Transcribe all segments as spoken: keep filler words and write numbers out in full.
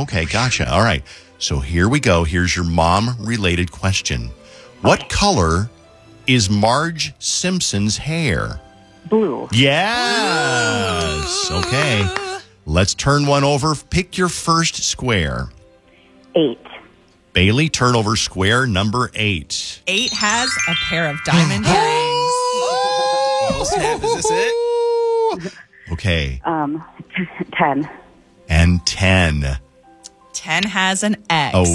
Okay, gotcha. All right. So here we go. Here's your mom-related question. What color is Marge Simpson's hair? Blue. Yes. Okay. Let's turn one over. Pick your first square. Eight. Bailey, turn over square number eight. Eight has a pair of diamond earrings. Oh, snap. Is this it? Okay. Um, ten. And ten. Ten has an X. Oh.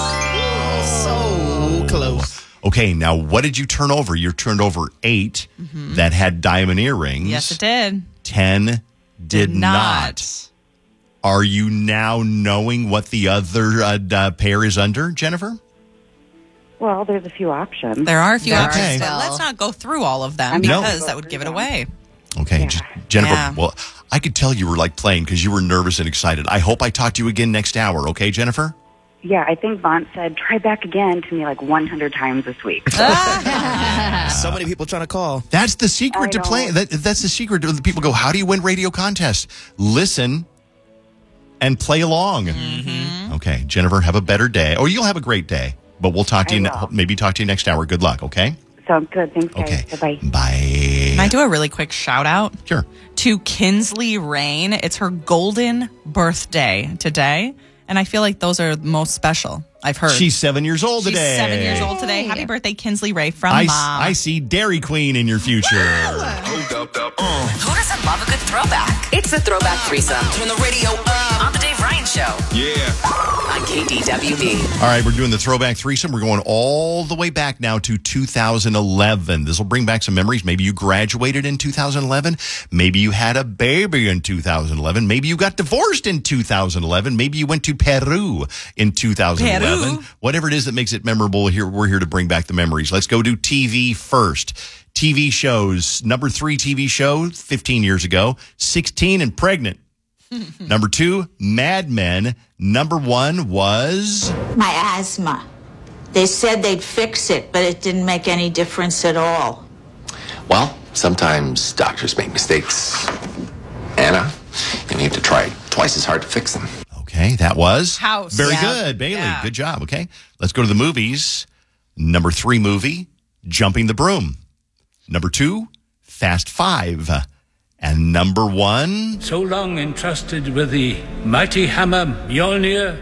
So close. Okay, now what did you turn over? You turned over eight Mm-hmm. that had diamond earrings. Yes, it did. Ten did, Did not. not. Are you now knowing what the other uh, uh, pair is under, Jennifer? Well, there's a few options. There are a few There options, are but still. let's not go through all of them I'm not because gonna that go would through give it them. away. Okay, Yeah. J- Jennifer, Yeah. well, I could tell you were like playing because you were nervous and excited. I hope I talk to you again next hour, okay, Jennifer? Yeah, I think Vaughn said, try back again to me like one hundred times this week. So, So many people trying to call. That's the secret I to know. playing. That, that's the secret. People go, how do you win radio contests? Listen and play along. Mm-hmm. Okay, Jennifer, have a better day. Or you'll have a great day. But we'll talk to I you, ne- will. maybe talk to you next hour. Good luck, okay? sounds good. Thanks, guys. Okay. Bye-bye. Bye. Can I do a really quick shout out Sure. to Kinsley Rain? It's her golden birthday today, and I feel like those are most special. I've heard. She's seven years old She's today. seven years old today. Happy birthday, Kinsley Ray from I, Mom. I see Dairy Queen in your future. Who doesn't love a good throwback? It's the Throwback Threesome. Turn the radio up on the Dave Ryan Show. Yeah. On K D W B. All right, we're doing the Throwback Threesome. We're going all the way back now to two thousand eleven. This will bring back some memories. Maybe you graduated in two thousand eleven. Maybe you had a baby in two thousand eleven. Maybe you got divorced in two thousand eleven. Maybe you went to Peru in two thousand eleven. Peru. Whatever it is that makes it memorable, here we're here to bring back the memories. Let's go to T V first. T V shows. Number three T V show, fifteen years ago, sixteen and pregnant. Number two, Mad Men. Number one was... My asthma. They said they'd fix it, but it didn't make any difference at all. Well, sometimes doctors make mistakes, Anna, and you have to try twice as hard to fix them. Okay, that was... House. Very Yeah. good, Bailey. Yeah. Good job, okay? Let's go to the movies. Number three movie, Jumping the Broom. Number two, Fast Five. And number one... So long entrusted with the mighty hammer Mjolnir,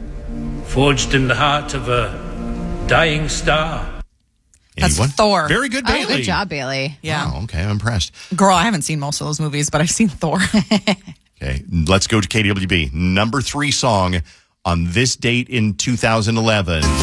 forged in the heart of a dying star. That's Anyone? Thor. Very good, Bailey. Oh, good job, Bailey. Yeah. Oh, okay, I'm impressed. Girl, I haven't seen most of those movies, but I've seen Thor. Okay, let's go to K D W B. Number three song on this date in two thousand eleven.